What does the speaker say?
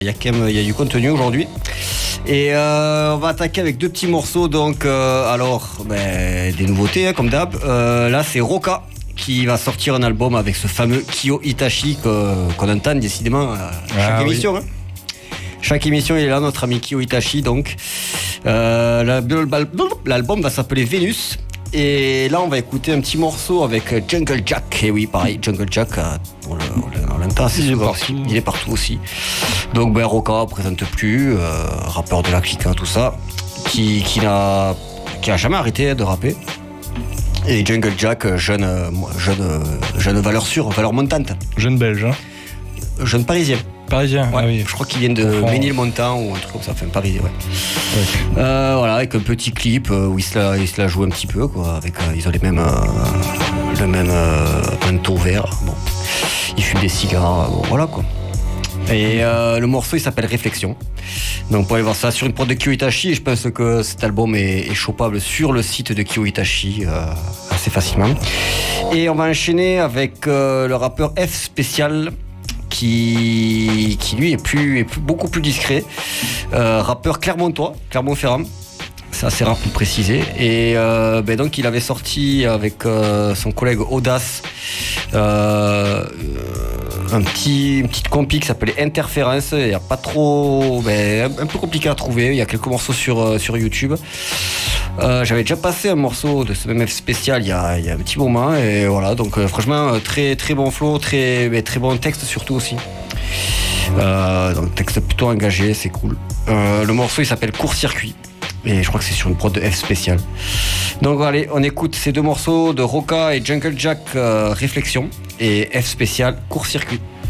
Il y a du contenu aujourd'hui. Et on va attaquer avec deux petits morceaux. Donc, des nouveautés, comme d'hab. Là, c'est Roka qui va sortir un album avec ce fameux Kyo Itachi qu'on entend décidément à chaque émission. Oui. Chaque émission, il est là, notre ami Kyo Itachi. Donc, l'album va s'appeler Vénus. Et là, on va écouter un petit morceau avec Jungle Jack. Et oui, pareil, Jungle Jack, on l'entend assez souvent. Il est partout aussi. Donc, Roka présente plus, rappeur de la clique, tout ça, qui a jamais arrêté de rapper. Et Jungle Jack, jeune valeur sûre, valeur montante. Jeune belge, hein. Jeune parisien. Parisien, ouais, oui. Je crois qu'il vient de Ménilmontant ou un truc comme ça, enfin parisien, ouais. Voilà, avec un petit clip où il se la joue un petit peu, quoi. Avec, ils ont le même manteau vert. Bon. Ils fument des cigares, bon, voilà quoi. Et le morceau il s'appelle Réflexion. Donc pour aller voir ça sur une prod de Kyo Itachi, et je pense que cet album est chopable sur le site de Kyo Itachi assez facilement. Et on va enchaîner avec le rappeur F Spécial qui lui est beaucoup plus discret. Rappeur Clermont-Ferrand. C'est assez rare pour le préciser. Et donc il avait sorti avec son collègue Audace une petite compi qui s'appelait Interférence. Il n'y a pas trop, un peu compliqué à trouver. Il y a quelques morceaux sur YouTube. J'avais déjà passé un morceau de ce même F Spécial il y a un petit moment. Et voilà, donc franchement très très bon flow, très bon texte surtout aussi. Donc texte plutôt engagé, c'est cool. Le morceau il s'appelle Court-circuit. Et je crois que c'est sur une prod de F Spécial. Donc allez, on écoute ces deux morceaux de Roka et Jungle Jack, Réflexion, et F Spécial, Court-circuit.